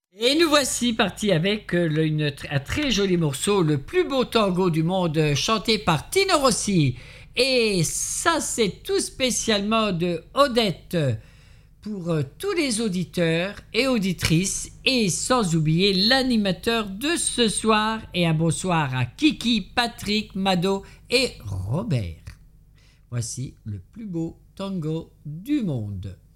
Et nous voici partis avec un très joli morceau, le plus beau tango du monde, chanté par Tino Rossi. Et ça, c'est tout spécialement de Odette pour tous les auditeurs et auditrices, et sans oublier l'animateur de ce soir. Et un bonsoir à Kiki, Patrick, Mado et Robert. Voici le plus beau tango du monde.